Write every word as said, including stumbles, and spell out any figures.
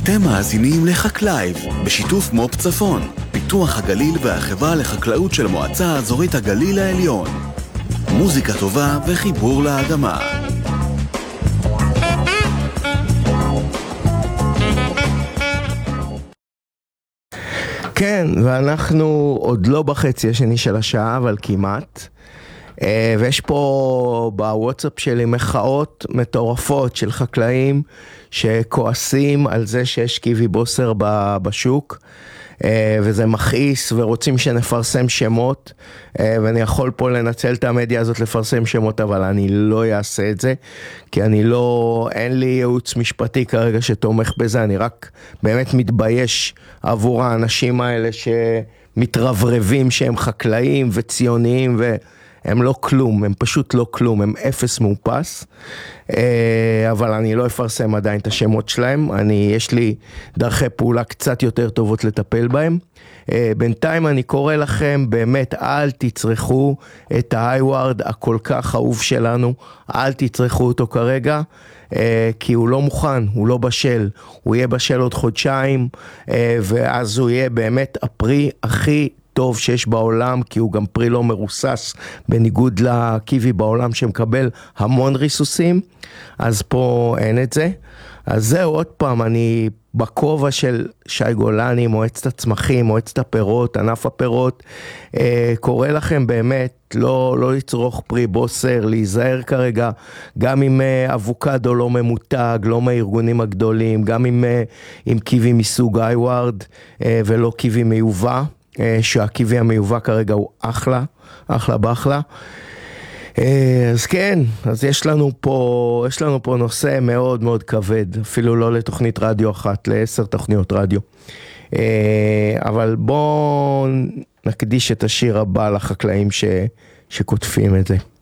אתם מאזינים לחקלייב, בשיתוף מו"פ צפון, פיתוח הגליל והחברה לחקלאות של מועצה האזורית הגליל העליון. מוזיקה טובה וחיבור לאדמה. כן, ואנחנו עוד לא בחצי השני של השעה, אבל כמעט. ויש פה בוואטסאפ שלי מחאות מטורפות של חקלאים שכועסים על זה שיש קיווי בוסר בשוק, וזה מכעיס ורוצים שנפרסם שמות, ואני יכול פה לנצל את המדיה הזאת לפרסם שמות, אבל אני לא אעשה את זה, כי אני לא, אין לי ייעוץ משפטי כרגע שתומך בזה, אני רק באמת מתבייש עבור האנשים האלה שמתרברבים שהם חקלאים וציוניים ו... הם לא כלום, הם פשוט לא כלום, הם אפס מאופס, אבל אני לא אפרסם עדיין את השמות שלהם, אני, יש לי דרכי פעולה קצת יותר טובות לטפל בהם. בינתיים אני קורא לכם, באמת אל תצרכו את האיי-ווארד הכל כך אהוב שלנו, אל תצרכו אותו כרגע, כי הוא לא מוכן, הוא לא בשל, הוא יהיה בשל עוד חודשיים, ואז הוא יהיה באמת הפרי הכי טוב שיש בעולם, כי הוא גם פרי לא מרוסס, בניגוד לקיווי בעולם שמקבל המון ריסוסים, אז פה אין את זה. אז זהו, עוד פעם, אני בכובע של שי גולני, מועצת הצמחים, מועצת הפירות, ענף הפירות, אה, קורא לכם באמת לא, לא לצרוך פרי בוסר, להיזהר כרגע, גם עם אה, אבוקדו לא ממותג, לא מהארגונים הגדולים, גם עם, אה, עם קיווי מסוג איי-ווארד, אה, ולא קיווי מיובא, שהקיווי המיובא כרגע הוא אחלה, אחלה באחלה. אז כן, אז יש לנו פה, יש לנו פה נושא מאוד מאוד כבד, אפילו לא לתוכנית רדיו אחת, לעשר תוכניות רדיו. אבל בואו נקדיש את השיר הבא לחקלאים ש, שכותפים את זה.